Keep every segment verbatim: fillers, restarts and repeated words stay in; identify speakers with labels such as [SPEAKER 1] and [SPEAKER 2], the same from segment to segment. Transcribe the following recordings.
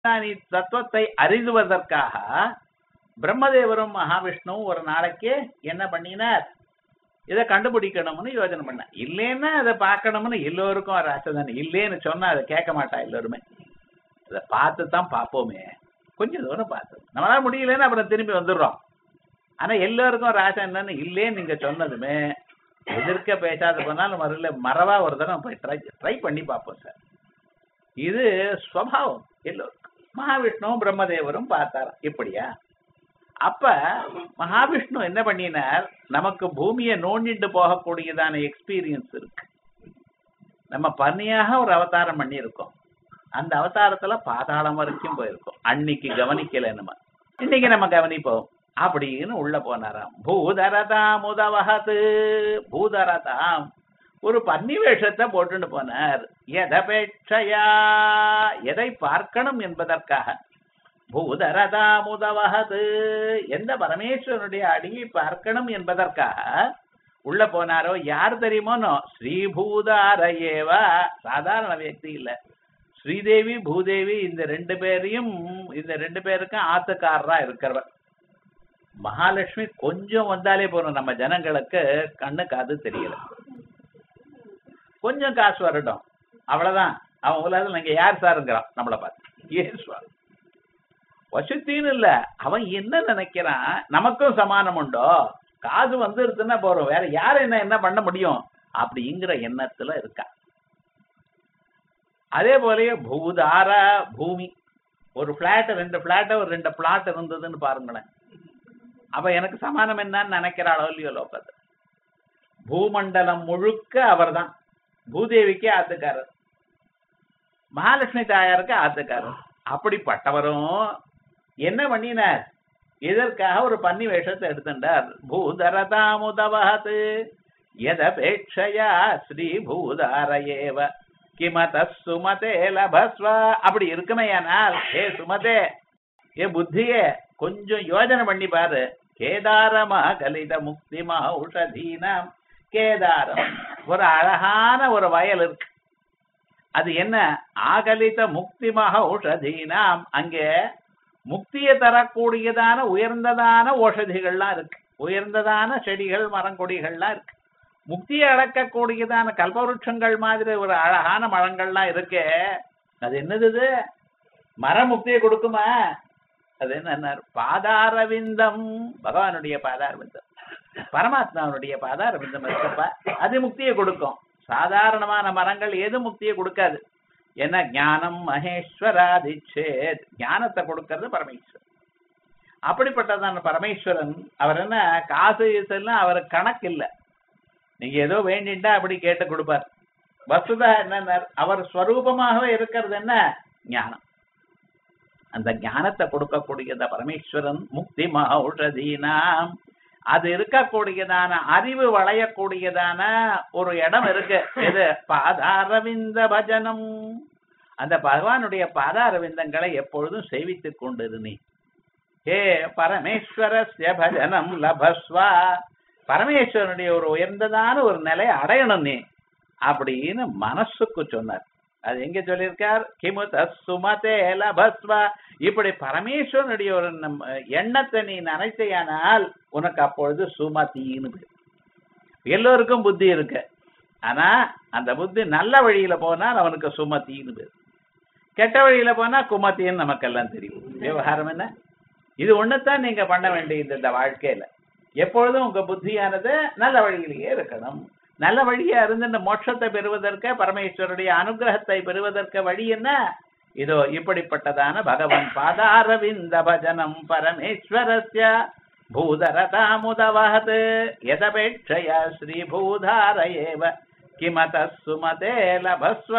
[SPEAKER 1] நீ தத்துவத்தை அறிந்துவதற்காக பிரம்மதேவரும் மகாவிஷ்ணுவும் ஒரு நாளைக்கு என்ன பண்ணினார்? இதை கண்டுபிடிக்கணும்னு யோஜனை பண்ண. இல்லைன்னா அதை பார்க்கணும்னு எல்லோருக்கும் ஒரு ஆசை தானே. இல்லைன்னு சொன்னா அதை கேட்க மாட்டா எல்லோருமே. அதை பார்த்து தான் பார்ப்போமே, கொஞ்சம் தூரம் பார்த்து நம்மளால முடியலன்னு அப்புறம் திரும்பி வந்துடுறோம். ஆனா எல்லோருக்கும் ஒரு ஆசை என்னன்னு, இல்லேன்னு நீங்க சொன்னதுமே எதிர்க்க பேசாத போனாலும் மறுல மறவா ஒரு தடவை போய் ட்ரை ட்ரை பண்ணி பார்ப்போம் சார். இது ஸ்வபாவம் எல்லோருக்கும். மகாவிஷ்ணுவும் பிரம்மதேவரும் பார்த்தார். இப்படியா? அப்ப மகாவிஷ்ணு என்ன பண்ணினார்? நமக்கு பூமியை நோண்டிட்டு போகக்கூடியதான எக்ஸ்பீரியன்ஸ் இருக்கு. நம்ம பன்னியாக ஒரு அவதாரம் பண்ணியிருக்கோம். அந்த அவதாரத்துல பாதாளம் வரைக்கும் போயிருக்கோம். அன்னைக்கு கவனிக்கல, நம்ம இன்னைக்கு நம்ம கவனிப்போம் அப்படின்னு உள்ள போனாராம். பூதரதாம் உதவகது. பூதரதாம் ஒரு பன்னி வேஷத்தை போட்டுன்னு போனார். எதபேட்சையா, எதை பார்க்கணும் என்பதற்காக. பூதரதாம் உதவகது, எந்த பரமேஸ்வரனுடைய அடியை பார்க்கணும் என்பதற்காக உள்ள போனாரோ. யார் தெரியுமோனோ? ஸ்ரீபூதாரையேவா. சாதாரண வியக்தி இல்ல. ஸ்ரீதேவி பூதேவி இந்த ரெண்டு பேரையும், இந்த ரெண்டு பேருக்கும் ஆத்துக்காரரா இருக்கிறவர். மகாலட்சுமி கொஞ்சம் வந்தாலே போறோம், நம்ம ஜனங்களுக்கு கண்ணுக்கு அது தெரியல. கொஞ்சம் காசு வரட்டும், அவ்வளவுதான். அவன் உலகத்தில் நீங்க யார் சாருங்கிறான் நம்மளை பார்த்து. ஏசுவார் வசத்தின்னு இல்ல, அவன் என்ன நினைக்கிறான்? நமக்கும் சமானம் உண்டோ, காசு வந்துருச்சுன்னா போறோம், வேற யாரு என்ன என்ன பண்ண முடியும் அப்படிங்கிற எண்ணத்துல இருக்கா. அதே போலயே பூதார பூமி, ஒரு பிளாட் ரெண்டு பிளாட் ஒரு ரெண்டு பிளாட் இருந்ததுன்னு பாருங்களேன். அப்ப எனக்கு சமானம் என்னன்னு நினைக்கிறாளோ இல்லையோ லோகத்தை. பூமண்டலம் முழுக்க அவர் தான். பூதேவிக்கு ஆத்துக்காரர், மகாலட்சுமி தாயாருக்கு ஆத்துக்காரர். அப்படிப்பட்டவரும் என்ன பண்ணினார்? இதற்காக ஒரு பன்னி வேஷத்தை எடுத்துட்டார். பூதரதாமுதவஹத் யதபேட்சயா ஸ்ரீ பூதாரயேவ கிமத சுமதே லபஸ்வ. அப்படி இருக்குமையானால், ஏ சுமதே, ஏ புத்தியே, கொஞ்சம் யோஜனை பண்ணி பாரு. கேதாரமா கலித முக்தி மஹௌஷதீனாம். கேதாரம் ஒரு அழகான ஒரு வயல் இருக்கு. அது என்ன? ஆகலித முக்தி மஹௌஷதீனாம். அங்கே முக்தியை தரக்கூடியதான உயர்ந்ததான ஓஷதிகள்லாம் இருக்கு. உயர்ந்ததான செடிகள் மரங்கொடிகள்லாம் இருக்கு. முக்தியை அடக்கக்கூடியதான கல்பவருஷங்கள் மாதிரி ஒரு அழகான மரங்கள்லாம் இருக்கே. அது என்னது? மரம் முக்தியை கொடுக்குமா? அது என்ன? பாதாரவிந்தம். பகவானுடைய பாதாரவிந்தம், பரமாத்மாவுடைய பாதாரவிந்தம் இருக்கப்பா, அது முக்தியை கொடுக்கும். சாதாரணமான மரங்கள் எது முக்தியை கொடுக்காது. என்ன? ஞானம் மகேஸ்வராதிச்சேத். ஞானத்தை கொடுக்கறது பரமேஸ்வரன். அப்படிப்பட்டதான பரமேஸ்வரன் அவர் என்ன காசு எல்லாம் அவருக்கு கணக்கு இல்லை. நீங்க ஏதோ வேண்டிண்டா அப்படி கேட்டு கொடுப்பார். வசுதா என்ன? அவர் ஸ்வரூபமாகவே இருக்கிறது என்ன? ஞானம். அந்த ஞானத்தை கொடுக்கக்கூடியத பரமேஸ்வரன். முக்தி மஹௌஷதீனாம். அது இருக்கக்கூடியதான அறிவு வளையக்கூடியதான ஒரு இடம் இருக்கு. இது பாதாரவிந்த பஜனம். அந்த பகவானுடைய பாதாரவிந்தங்களை எப்பொழுதும் சேவித்துக் கொண்டிரு நீ. ஹே பரமேஸ்வரஸ்ய பஜனம் லபஸ்வா. பரமேஸ்வரனுடைய ஒரு உயர்ந்ததான ஒரு நிலையை அடையணும் நீ அப்படின்னு மனசுக்கு சொன்னார். அது எங்க சொல்லியிருக்கார்? கிமுத சுமதே லபஸ்வா. இப்படி பரமேஸ்வரனுடைய ஒரு எண்ணத்தை நீ நினைச்சையானால் உனக்கு அப்பொழுது சுமதின்னு பேர். எல்லோருக்கும் புத்தி இருக்கு, ஆனா அந்த புத்தி நல்ல வழியில போனால் அவனுக்கு சுமதின்னு பேர். கெட்ட வழியில போனா குமத்தின்னு நமக்கெல்லாம் தெரியும். விவகாரம் என்ன? இது ஒண்ணுதான் நீங்க பண்ண வேண்டியது இந்த வாழ்க்கையில. எப்பொழுதும் உங்க புத்தியானது நல்ல வழியிலேயே இருக்கணும். நல்ல வழியா இருந்து இந்த மோட்சத்தை பெறுவதற்கு, பரமேஸ்வருடைய அனுகிரகத்தை பெறுவதற்கு வழி என்ன? இதோ இப்படிப்பட்டதான பகவான் பாதாரவிந்த பஜனம் பரமேஸ்வரஸ்ய பூதரதாமுதவஹத் யதபேட்சயா ஸ்ரீ பூதாரயேவ கிமத சுமதே லபஸ்வ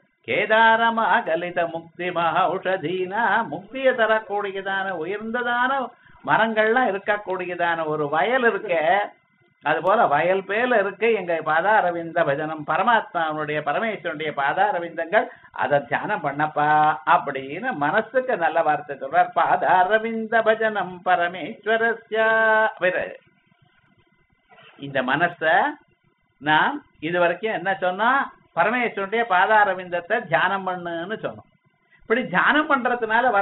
[SPEAKER 1] கேதாரமாகலித முக்தி மஹௌஷதீனா. முக்தியை தரக்கூடியதான உயர்ந்ததான மரங்கள்லாம் இருக்கக்கூடியதான ஒரு வயல் இருக்க. அது போல வயல் பேல இருக்கு எங்க பாதாரவிந்த பஜனம். பரமாத்மாவுடைய பரமேஸ்வரனுடைய பாதாரவிந்தங்கள், அதை தியானம் பண்ணப்பா அப்படின்னு மனசுக்கு நல்ல வார்த்தை சொல்றார். பாதாரவிந்த பஜனம் பரமேஸ்வரஸ்ய. இந்த மனச நாம் இது வரைக்கும் என்ன சொன்னா? பரமேஸ்வரனுடைய பாதாரவிந்தத்தை தியானம் பண்ணுன்னு சொன்னோம். இப்படி தியானம் பண்றதுனால